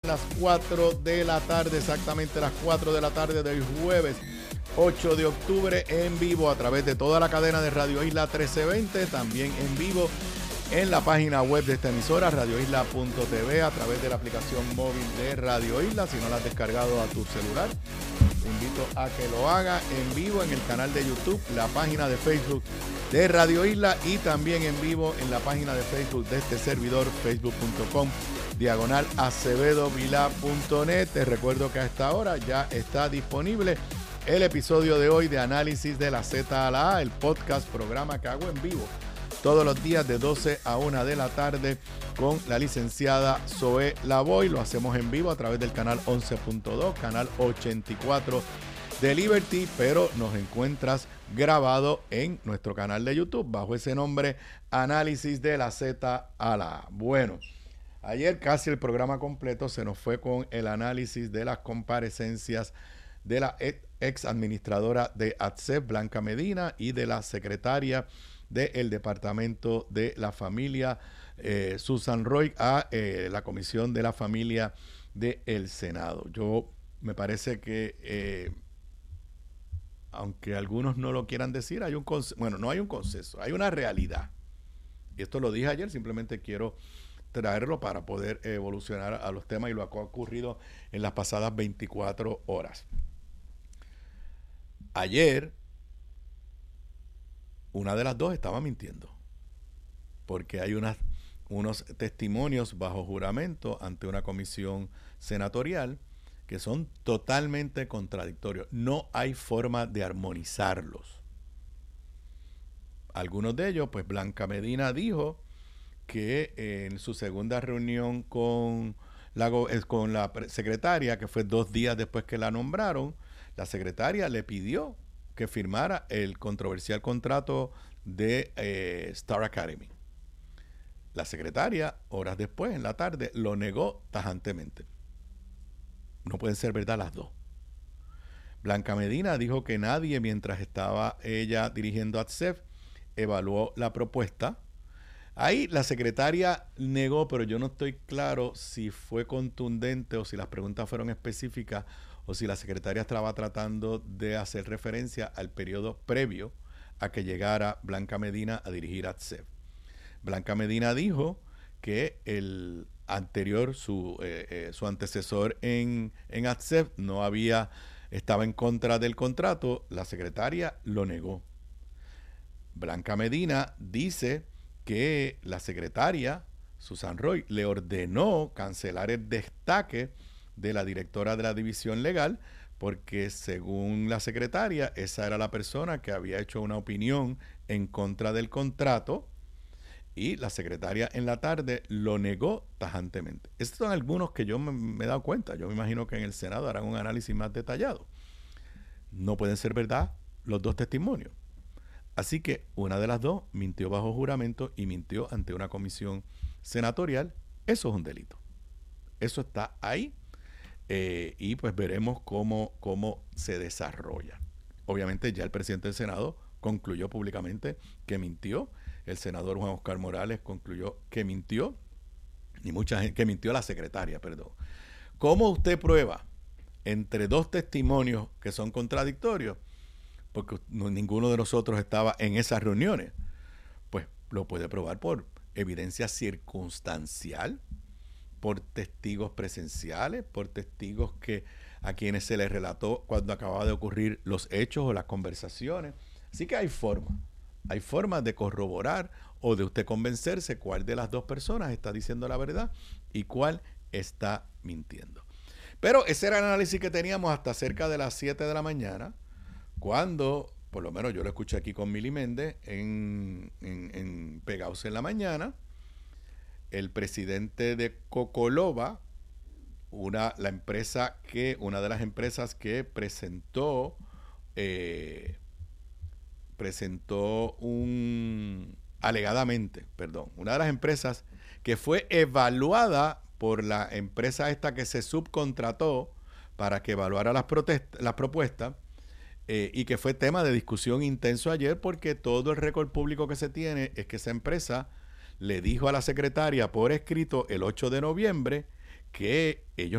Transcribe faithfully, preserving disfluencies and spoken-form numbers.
las cuatro de la tarde, exactamente las cuatro de la tarde del jueves ocho de octubre, en vivo a través de toda la cadena de Radio Isla trece veinte, también en vivo en la página web de esta emisora, radio isla punto t v, a través de la aplicación móvil de Radio Isla. Si no la has descargado a tu celular, te invito a que lo haga en vivo en el canal de YouTube, la página de Facebook de Radio Isla y también en vivo en la página de Facebook de este servidor, facebook punto com diagonal acevedo vilá punto net. Te recuerdo que a esta hora ya está disponible el episodio de hoy de Análisis de la Z a la A, el podcast, programa que hago en vivo todos los días de doce a una de la tarde con la licenciada Zoe Lavoy. Lo hacemos en vivo a través del canal once punto dos, canal ochenta y cuatro de Liberty, pero nos encuentras grabado en nuestro canal de YouTube bajo ese nombre, Análisis de la Z a la A. Bueno, ayer casi el programa completo se nos fue con el análisis de las comparecencias de la ex administradora de A T S E F, Blanca Medina, y de la secretaria del Departamento de la Familia, eh, Susan Roy, a eh, la Comisión de la Familia del Senado. Yo me parece que, eh, aunque algunos no lo quieran decir, hay un consenso, bueno, no hay un consenso, hay una realidad. Y esto lo dije ayer, simplemente quiero traerlo para poder evolucionar a los temas y lo que ha ocurrido en las pasadas veinticuatro horas. Ayer, una de las dos estaba mintiendo, porque hay unas, unos testimonios bajo juramento ante una comisión senatorial que son totalmente contradictorios. No hay forma de armonizarlos. Algunos de ellos, pues Blanca Medina dijo que en su segunda reunión con la, con la secretaria, que fue dos días después que la nombraron, la secretaria le pidió que firmara el controversial contrato de eh, Star Academy. La secretaria, horas después, en la tarde, lo negó tajantemente. No pueden ser verdad las dos. Blanca Medina dijo que nadie, mientras estaba ella dirigiendo a A T S E F, evaluó la propuesta. Ahí la secretaria negó, pero yo no estoy claro si fue contundente o si las preguntas fueron específicas o si la secretaria estaba tratando de hacer referencia al periodo previo a que llegara Blanca Medina a dirigir A T S E F. Blanca Medina dijo que el anterior, su, eh, eh, su antecesor en, en A T S E F no había, estaba en contra del contrato. La secretaria lo negó. Blanca Medina dice que la secretaria, Susan Roy, le ordenó cancelar el destaque de la directora de la división legal, porque según la secretaria, esa era la persona que había hecho una opinión en contra del contrato, y la secretaria en la tarde lo negó tajantemente. Estos son algunos que yo me, me he dado cuenta. Yo me imagino que en el Senado harán un análisis más detallado. No pueden ser verdad los dos testimonios. Así que una de las dos mintió bajo juramento y mintió ante una comisión senatorial. Eso es un delito. Eso está ahí. Eh, y pues veremos cómo, cómo se desarrolla. Obviamente ya el presidente del Senado concluyó públicamente que mintió. El senador Juan Oscar Morales concluyó que mintió. Y mucha gente, que mintió la secretaria, perdón. ¿Cómo usted prueba entre dos testimonios que son contradictorios? Porque no, ninguno de nosotros estaba en esas reuniones. Pues lo puede probar por evidencia circunstancial, por testigos presenciales, por testigos que a quienes se les relató cuando acababa de ocurrir los hechos o las conversaciones. Así que hay formas, hay formas de corroborar o de usted convencerse cuál de las dos personas está diciendo la verdad y cuál está mintiendo. Pero ese era el análisis que teníamos hasta cerca de las siete de la mañana, cuando, por lo menos yo lo escuché aquí con Mili Méndez en, en, en Pegaos en la Mañana, el presidente de Cocoloba, una, la empresa que, una de las empresas que presentó, eh, presentó un, alegadamente, perdón, una de las empresas que fue evaluada por la empresa esta que se subcontrató para que evaluara las, protestas, las propuestas, eh, y que fue tema de discusión intenso ayer, porque todo el récord público que se tiene es que esa empresa le dijo a la secretaria por escrito el ocho de noviembre que ellos